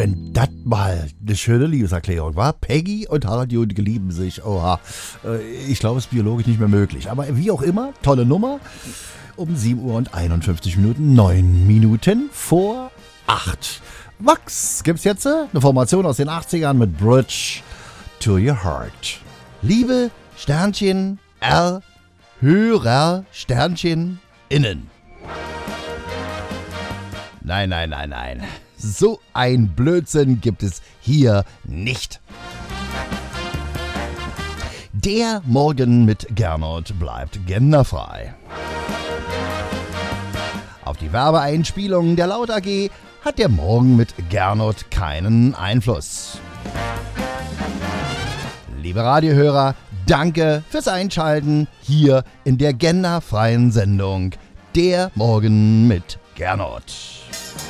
wenn das mal eine schöne Liebeserklärung war. Peggy und Harald Junke lieben sich. Oha. Ich glaube, es ist biologisch nicht mehr möglich. Aber wie auch immer, tolle Nummer. Um 7 Uhr und 51 Minuten, 9 Minuten vor 8. Max, gibt's jetzt eine Formation aus den 80ern mit Bridge to Your Heart. Liebe Sternchen R, Hörer Sternchen innen. Nein. So ein Blödsinn gibt es hier nicht. Der Morgen mit Gernot bleibt genderfrei. Auf die Werbeeinspielungen der Laut AG hat der Morgen mit Gernot keinen Einfluss. Liebe Radiohörer, danke fürs Einschalten hier in der genderfreien Sendung Der Morgen mit Gernot.